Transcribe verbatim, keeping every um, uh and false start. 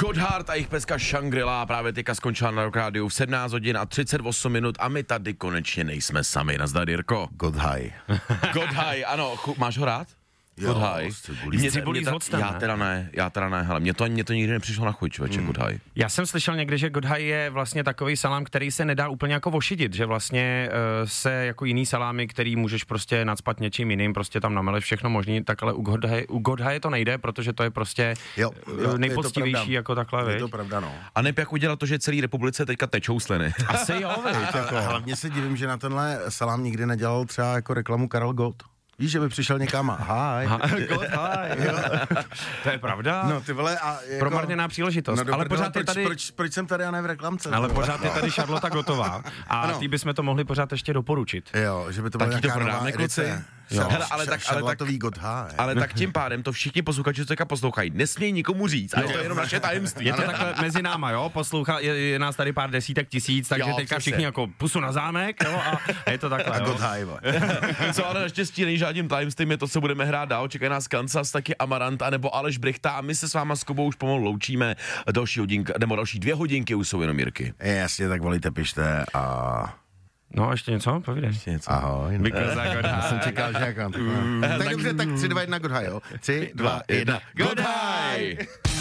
Gotthard a jejich peska Shangri-La právě teďka skončila na Rock Rádiu v sedmnáct hodin a třicet osm minut a my tady konečně nejsme sami. Nazdar, Jirko. Godhaj. Godhaj, ano, chu, máš ho rád? Godhaj. Mě, mě ta, já teda ne, já teda ne, hele, mě to, mě to nikdy nepřišlo na chuť, člověče, hmm. Godhaj. Já jsem slyšel někde, že Godhaj je vlastně takový salám, který se nedá úplně jako vošidit, že vlastně uh, se jako jiný salámy, který můžeš prostě nacpat něčím jiným, prostě tam nameleš všechno možný, tak ale u Godhaj, u Godhaje to nejde, protože to je prostě jo, jo, nejpoctivější jako takhle, je to pravda, no. A neb jak udělat to, že celý republice teďka tečou sliny. Asi jo, veď, jako. Hlavně se divím, že na tenhle salám nikdy nedělal třeba jako reklamu Karel Gott. Víš, že by přišel někam a hi. God, hi. To je pravda. No ty vole a jako... Promarněná příležitost. No, ale pořád proč, je tady... Proč, proč jsem tady a ne v reklamce? Ale pořád je tady Charlotte Gottová. A ano. Ty bychom to mohli pořád ještě doporučit. Jo, že by to byla nějaká nová edice. Jo. Hele, ale tak, ale tak, ale tak tím pádem to všichni posluchači, co teďka poslouchají, nesmějí nikomu říct, a je to jenom naše tajemství. Je to takhle mezi náma, jo, poslouchá, je, je nás tady pár desítek tisíc, takže jo, teďka všichni jako pusu na zámek, jo, a je to takhle, jo. Co ale naštěstí není žádným tajemstvím, je to, co budeme hrát dál, čekají nás Kansas, taky Amarant, anebo Aleš Brychta a my se s váma s Kubou už pomalu loučíme, další hodinka, nebo další dvě hodinky už jsou jenom Jirky. Jasně, tak volíte, pište a... No, ještě něco? Povídej. Ještě něco. Ahoj. Já jsem čekal, že jak on. Tak dobře, tak tři, dva, jedna, Godhaj, jo? tři, dva, jedna, Godhaj!